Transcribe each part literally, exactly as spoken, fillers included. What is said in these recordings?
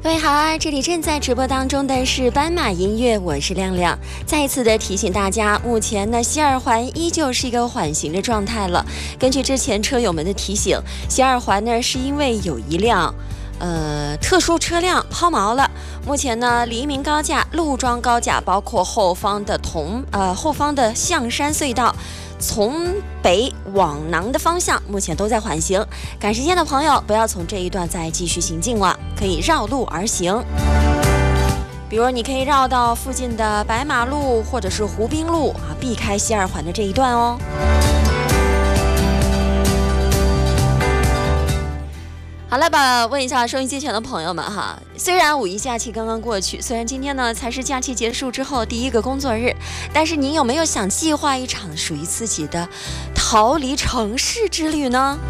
各位好，这里正在直播当中的是斑马音乐，我是亮亮。再一次的提醒大家，目前呢西二环依旧是一个缓行的状态了。根据之前车友们的提醒，西二环呢是因为有一辆呃特殊车辆抛锚了。目前呢黎明高架、陆庄高架，包括后方的同呃后方的象山隧道，从北往南的方向目前都在缓行，赶时间的朋友不要从这一段再继续行进了，可以绕路而行。比如你可以绕到附近的白马路或者是湖滨路啊，避开西二环的这一段哦。好了吧，问一下收音机前的朋友们哈，虽然五一假期刚刚过去，虽然今天呢才是假期结束之后第一个工作日，但是您有没有想计划一场属于自己的逃离城市之旅呢？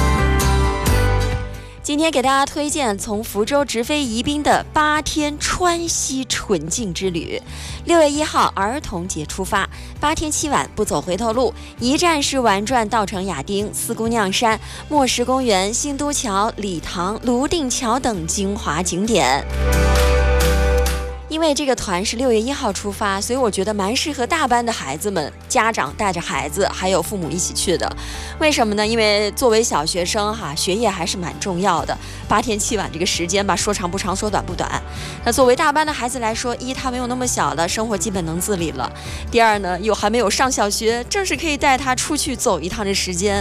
今天给大家推荐从福州直飞宜宾的八天川西纯净之旅。六月一号儿童节出发，八天七晚不走回头路，一站式玩转稻城亚丁、四姑娘山、莫石公园、新都桥、礼堂、泸定桥等精华景点。因为这个团是六月一号出发，所以我觉得蛮适合大班的孩子们，家长带着孩子还有父母一起去的。为什么呢？因为作为小学生哈，学业还是蛮重要的。八天七晚这个时间吧，说长不长，说短不短。那作为大班的孩子来说，一他没有那么小了，生活基本能自理了；第二呢，又还没有上小学，正是可以带他出去走一趟的时间。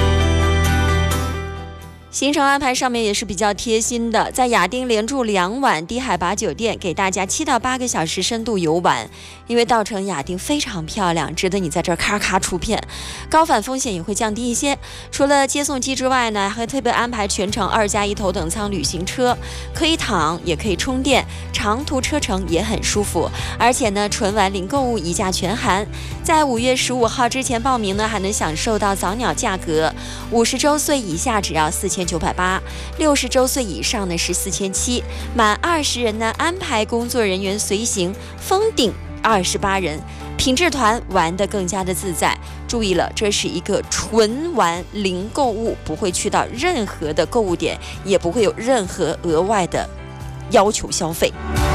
行程安排上面也是比较贴心的，在亚丁连住两晚低海拔酒店，给大家七到八个小时深度游玩。因为稻城亚丁非常漂亮，值得你在这儿咔咔出片，高反风险也会降低一些。除了接送机之外呢，还特别安排全程二加一头等舱旅行车，可以躺也可以充电，长途车程也很舒服。而且呢，纯玩零购物一价全含。在五月十五号之前报名呢，还能享受到早鸟价格，五十周岁以下只要四千九百八，六十周岁以上呢是四千七，满二十人呢安排工作人员随行，封顶二十八人，品质团玩得更加的自在。注意了，这是一个纯玩零购物，不会去到任何的购物点，也不会有任何额外的要求消费。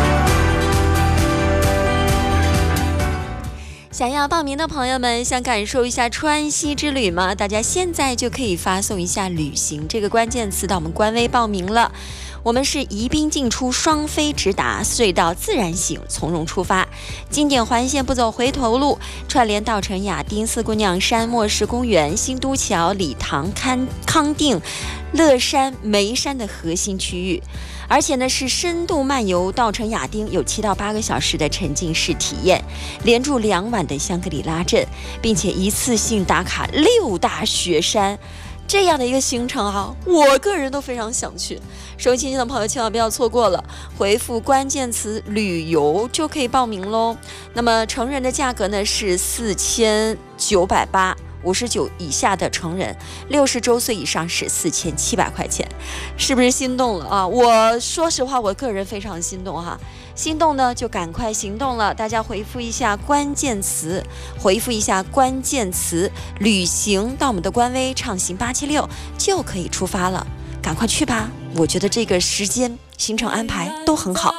想要报名的朋友们，想感受一下川西之旅吗？大家现在就可以发送一下旅行这个关键词到我们官微报名了。我们是宜宾进出双飞直达，隧道自然醒，从容出发，经典环线不走回头路，串联稻城亚丁、四姑娘山、莫石公园、新都桥、礼堂、康康定、乐山、眉山的核心区域。而且呢是深度漫游稻城亚丁，有七到八个小时的沉浸式体验，连住两晚的香格里拉镇，并且一次性打卡六大雪山。这样的一个行程啊，我个人都非常想去。收音机前的朋友千万不要错过了，回复关键词旅游就可以报名喽。那么成人的价格呢是四千九百八，五十九以下的成人，六十周岁以上是四千七百块钱，是不是心动了啊？我说实话，我个人非常心动哈。心动呢就赶快行动了，大家回复一下关键词，回复一下关键词旅行到我们的官微畅行八七六就可以出发了，赶快去吧！我觉得这个时间行程安排都很好。